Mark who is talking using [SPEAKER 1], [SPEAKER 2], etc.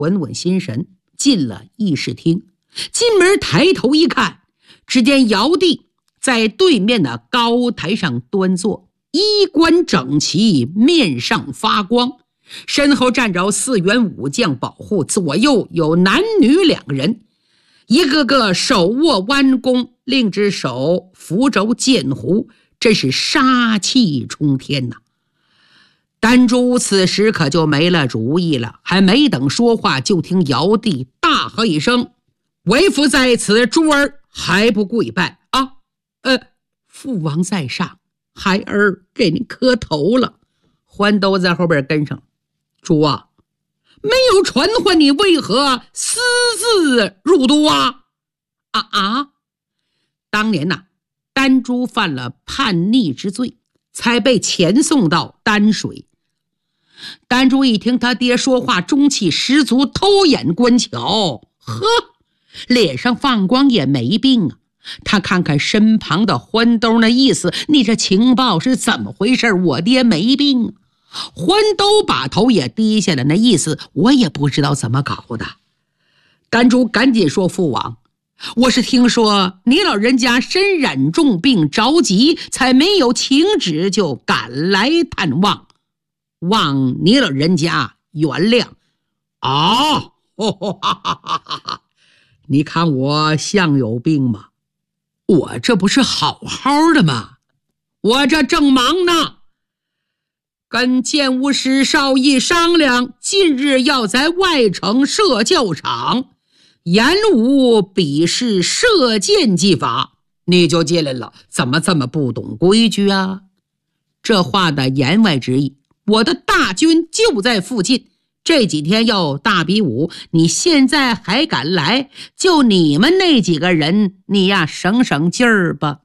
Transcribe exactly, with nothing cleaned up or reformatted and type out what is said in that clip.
[SPEAKER 1] 稳稳心神，进了议事厅。进门抬头一看，只见尧帝在对面的高台上端坐，衣冠整齐，面上发光，身后站着四员武将保护，左右有男女两个人，一个个手握弯弓，另只手扶着剑壶，真是杀气冲天呐！丹朱此时可就没了主意了，还没等说话，就听尧帝大喝一声：“为父在此，诸儿还不跪拜啊？呃，父王在上，孩儿给您磕头了。”欢兜在后边跟上：“主啊，没有传唤你，为何私自入都啊？”啊啊！当年呐、啊，丹朱犯了叛逆之罪，才被遣送到丹水。丹朱一听他爹说话中气十足，偷眼观瞧，呵，脸上放光也没病啊。他看看身旁的欢兜，那意思，你这情报是怎么回事？我爹没病啊。欢兜把头也低下来，那意思我也不知道怎么搞的。丹朱赶紧说：“父王，我是听说你老人家身染重病着急，才没有请旨就赶来探望，望你老人家原谅。”啊，哦哈哈哈哈，你看我像有病吗？我这不是好好的吗？我这正忙呢，跟建武使邵义商量，近日要在外城设教场演武比试射箭技法，你就进来了，怎么这么不懂规矩啊？这话的言外之意，我的大军就在附近，这几天要大比武，你现在还敢来？就你们那几个人，你呀省省劲儿吧。